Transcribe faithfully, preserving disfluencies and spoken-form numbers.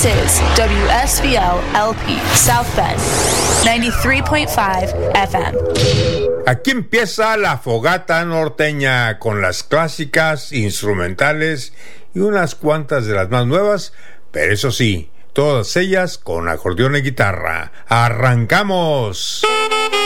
is W S V L L P South Bend, ninety-three point five F M. Aquí empieza la fogata norteña con las clásicas, instrumentales y unas cuantas de las más nuevas, pero eso sí, todas ellas con acordeón y guitarra. ¡Arrancamos!